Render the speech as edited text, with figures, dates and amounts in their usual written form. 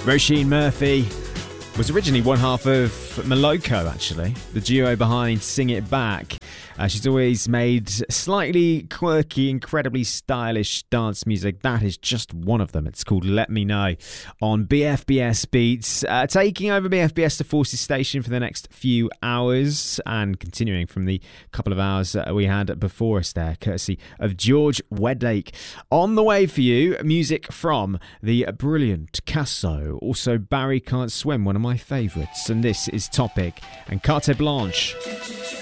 Roisin Murphy was originally one half of Moloko, actually, the duo behind Sing It Back. She's always made slightly quirky, incredibly stylish dance music. That is just one of them. It's called Let Me Know on BFBS Beats. Taking over BFBS to Forces Station for the next few hours and continuing from the couple of hours that we had before us there, courtesy of George Wedlake. On the way for you, music from the brilliant Casso. Also, Barry Can't Swim, one of my favourites. And this is Topic and Carte Blanche.